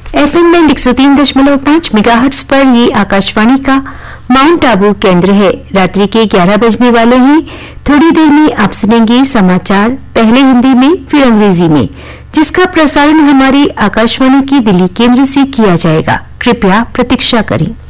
FM में 103.5 megahertz पर ये आकाशवाणी का माउंट आबू केंद्र है। रात्रि के 11 बजने वाले हैं। थोड़ी देर में आप सुनेंगे समाचार, पहले हिंदी में फिर अंग्रेजी में, जिसका प्रसारण हमारे आकाशवाणी की दिल्ली केंद्र से किया जाएगा। कृपया प्रतीक्षा करें।